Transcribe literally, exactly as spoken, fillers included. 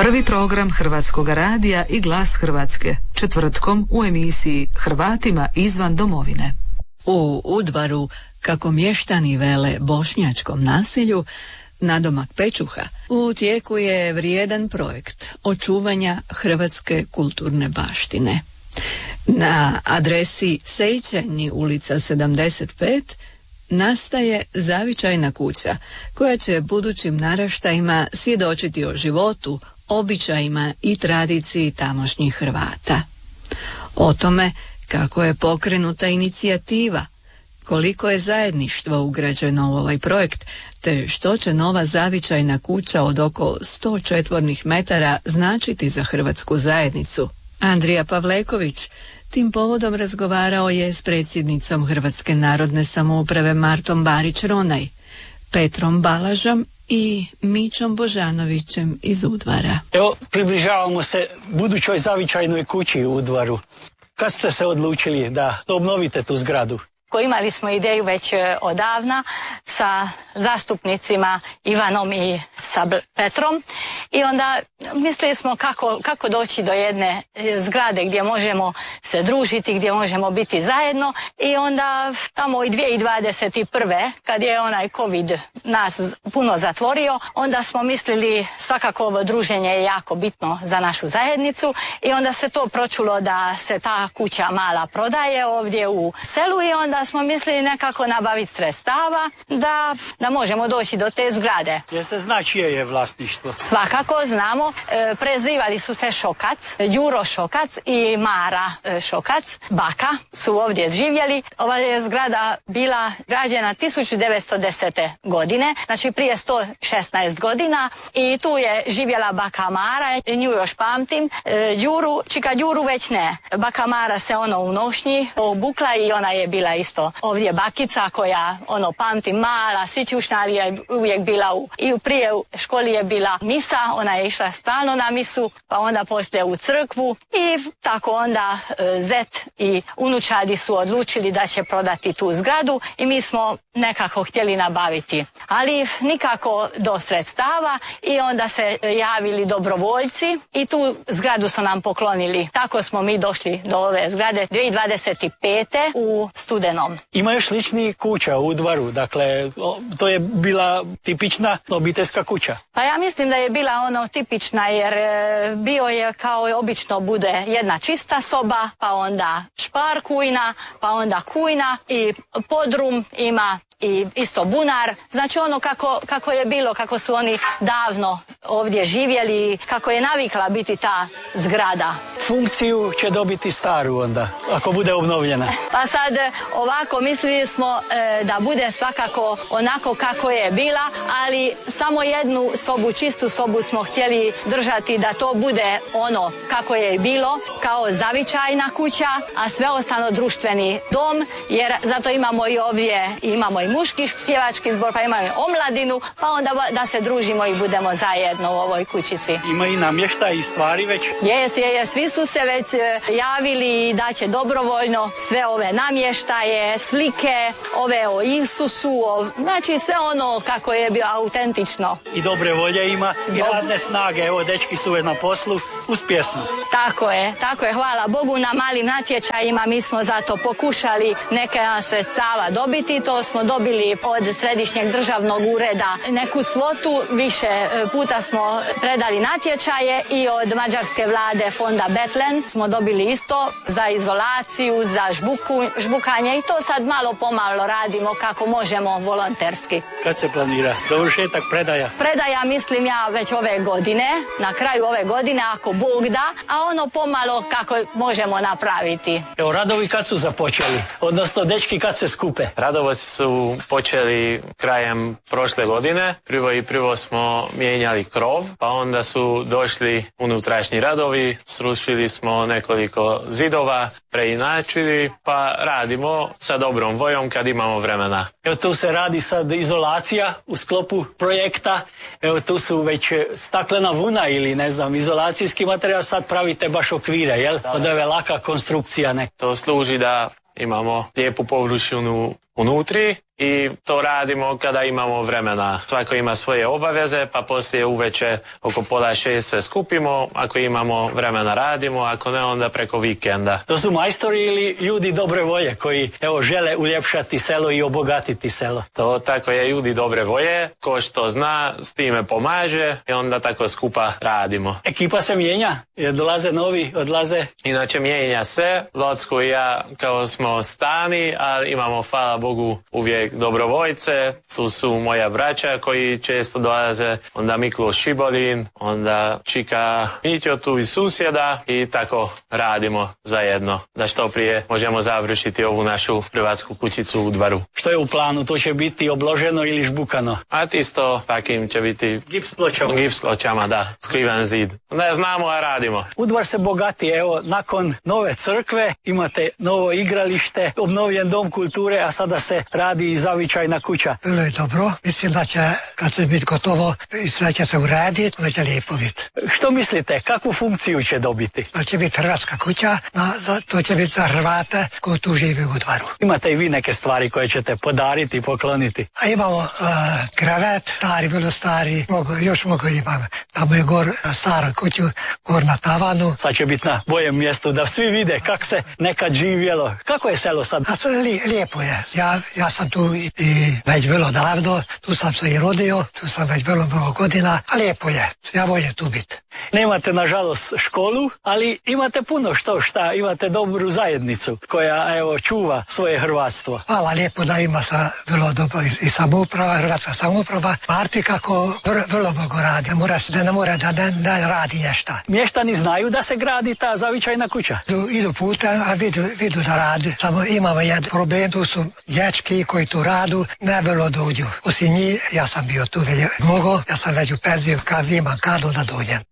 Prvi program Hrvatskog radija i Glas Hrvatske, četvrtkom u emisiji Hrvatima izvan domovine. U Udvaru, kako mještani vele bošnjačkom naselju, nadomak Pečuha, u tijeku je vrijedan projekt očuvanja hrvatske kulturne baštine. Na adresi Sejčanji ulica sedamdeset pet nastaje zavičajna kuća koja će budućim naraštajima svjedočiti o životu, običajima i tradiciji tamošnjih Hrvata. O tome kako je pokrenuta inicijativa, koliko je zajedništva ugrađeno u ovaj projekt, te što će nova zavičajna kuća od oko sto četvornih metara značiti za hrvatsku zajednicu. Andrija Pavleković tim povodom razgovarao je s predsjednicom Hrvatske narodne samouprave Martom Barić-Ronaj, Petrom Balažom i Mićom Božanovićem iz Udvara. Evo, približavamo se budućoj zavičajnoj kući u Udvaru. Kad ste se odlučili da obnovite tu zgradu? Imali smo ideju već odavna sa zastupnicima Ivanom i sa Petrom i onda mislili smo kako, kako doći do jedne zgrade gdje možemo se družiti, gdje možemo biti zajedno i onda tamo i dvije tisuće dvadeset prve kad je onaj COVID nas puno zatvorio, onda smo mislili svakako ovo druženje je jako bitno za našu zajednicu i onda se to pročulo da se ta kuća mala prodaje ovdje u selu i onda smo mislili nekako nabaviti sredstava da, da možemo doći do te zgrade. Jel se zna čije je vlasništvo? Svakako znamo, e, prezivali su se Šokac, Đuro Šokac i Mara e, Šokac, baka su ovdje živjeli. Ova je zgrada bila građena tisuću devetsto desete. godine, znači prije sto šesnaest godina i tu je živjela baka Mara, nju još pamtim, e, Đuru, čika Đuru već ne. Baka Mara se ono u nošnji obukla i ona je bila isto ovdje bakica koja ono pamti mala, sićušna, ali je uvijek bila u, i u prije u školi je bila misa, ona je išla stalno na misu, pa onda poslije u crkvu i tako onda e, zet i unučadi su odlučili da će prodati tu zgradu i mi smo nekako htjeli nabaviti, ali nikako do sredstava i onda se javili dobrovoljci i tu zgradu su nam poklonili. Tako smo mi došli do ove zgrade dvije tisuće dvadeset pete. u studenom. Ima još sličnih kuća u Udvaru, dakle to je bila tipična obiteljska kuća. Pa ja mislim da je bila ono tipična jer e, bio je kao obično bude jedna čista soba, pa onda špar kujna, pa onda kujna i podrum ima i isto bunar, znači ono kako, kako je bilo, kako su oni davno ovdje živjeli, kako je navikla biti ta zgrada. Funkciju će dobiti staru onda, ako bude obnovljena. Pa sad ovako mislili smo e, da bude svakako onako kako je bila, ali samo jednu sobu, čistu sobu smo htjeli držati da to bude ono kako je bilo, kao zavičajna kuća, a sve ostalo društveni dom, jer zato imamo i ovdje, imamo i muški pjevački zbor, pa imamo i omladinu, pa onda da se družimo i budemo zajedno u ovoj kućici. Ima i namještaj i stvari već? Jes, je, je, svi su se već javili da će dobrovoljno sve ove namještaje, slike, ove o Isusu, o, znači sve ono kako je bilo autentično. I dobre volje ima i Dob... radne snage, evo dečki su na poslu uz pjesmu. Tako je, tako je, hvala Bogu na malim natječajima mi smo zato pokušali neke sredstava dobiti, to smo dobili od Središnjeg državnog ureda neku svotu, više puta smo predali natječaje i od mađarske vlade fonda Betlen smo dobili isto za izolaciju, za žbuku, žbukanje i to sad malo pomalo radimo kako možemo volonterski. Kad se planira dovršetak predaja? Predaja mislim ja već ove godine, na kraju ove godine ako Bog da, a ono pomalo kako možemo napraviti. Evo, radovi kad su započeli, odnosno dečki kad se skupe? Radovi su počeli krajem prošle godine. Prvo i prvo smo mijenjali krov, pa onda su došli unutrašnji radovi, srušili smo nekoliko zidova, preinačili, pa radimo sa dobrom voljom kad imamo vremena. Evo tu se radi sad izolacija u sklopu projekta, evo tu su već staklena vuna ili ne znam, izolacijski materijal, sad pravite baš okvire, jel? Od ove laka konstrukcija ne. To služi da imamo lijepu površinu unutri i to radimo kada imamo vremena. Svako ima svoje obaveze, pa poslije uveče oko pola šest se skupimo, ako imamo vremena radimo, ako ne onda preko vikenda. To su majstori ili ljudi dobre volje koji evo žele uljepšati selo i obogatiti selo? To tako je, ljudi dobre volje, ko što zna s time pomaže i onda tako skupa radimo. Ekipa se mijenja, jer dolaze novi, odlaze? Inače mijenja se, Locko i ja kao smo stani, ali imamo hvala Bogu uvijek dobrovoljce, tu su moja braća koji često dolaze, onda Miklo Šibolin, onda Čika Mitjo tu i susjeda i tako radimo zajedno, da što prije možemo završiti ovu našu hrvatsku kućicu u Udvaru. Što je u planu? To će biti obloženo ili žbukano? A isto takim će biti gips pločama. Gips pločama, da, skriven zid. Ne znamo, a radimo. Udvar se bogati, evo, nakon nove crkve imate novo igralište, obnovljen dom kulture, a sada se radi i zavičajna kuća. Bilo je dobro, mislim da će, kad će biti gotovo i sve će se uraditi, onda će lijepo biti. Što mislite, kakvu funkciju će dobiti? To će biti hrvatska kuća, na, za, to će biti za Hrvate koji tu žive u Udvaru. Imate i vi neke stvari koje ćete podariti, pokloniti? A imamo uh, krevet, stari, vrlo stari, mogu, još mogu imam. Tamo je gor staru kuću, gor na tavanu. Sad će biti na bojem mjestu da svi vide kako se nekad živjelo. Kako je selo sad? A to je li, lijepo je. Ja, ja sam tu i, i već vrlo davno, tu sam se i rodio, tu sam već vrlo mnogo godina, a lijepo je. Ja volim tu biti. Nemate nažalost školu, ali imate puno što šta, imate dobru zajednicu koja evo čuva svoje hrvatstvo. Hvala lijepo da ima sa vrlo dobro i, i samouprava, hrvatska samouprava. Marti kako vrlo, vrlo mnogo radi, mora se da ne mora da ne, da radi nešto. Mještani znaju da se gradi ta zavičajna kuća? Idu, idu putem, a vidu, vidu da radi. Samo imamo jedan problem, tu su dječki koji tu radu, ne vrlo dođu. Osim njih, ja sam bio tu već mnogo, ja sam već u penziju, kad imam kadu da dođem.